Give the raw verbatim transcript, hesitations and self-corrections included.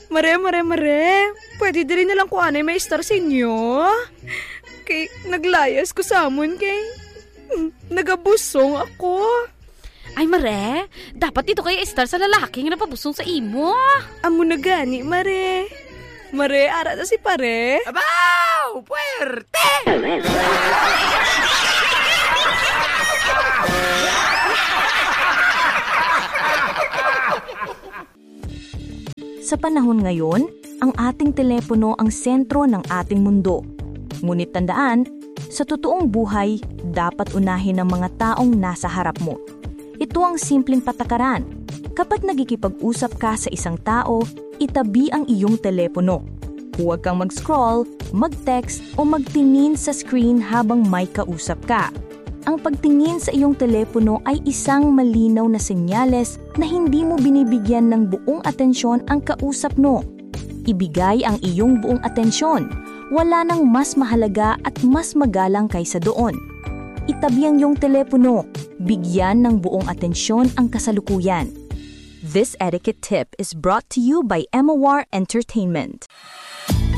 Mare, mare, mare. Pwede din na lang ko anay may star sa inyo. Kay naglayas ko sa amon kay nagabusong ako. Ay, mare, dapat dito kayo star sa lalaki nga napabusong sa imo. Amo na gani, mare. Mare, ara na si pare. Abaw! Puwerte! Sa panahon ngayon, ang ating telepono ang sentro ng ating mundo. Ngunit tandaan, sa totoong buhay, dapat unahin ng mga taong nasa harap mo. Ito ang simpleng patakaran. Kapag nagkikipag-usap ka sa isang tao, itabi ang iyong telepono. Huwag kang mag-scroll, mag-text o magtingin sa screen habang may kausap ka. Ang pagtingin sa iyong telepono ay isang malinaw na senyales na hindi mo binibigyan ng buong atensyon ang kausap mo. Ibigay ang iyong buong atensyon. Wala nang mas mahalaga at mas magalang kaysa doon. Itabi ang iyong telepono. Bigyan ng buong atensyon ang kasalukuyan. This etiquette tip is brought to you by Emawar Entertainment.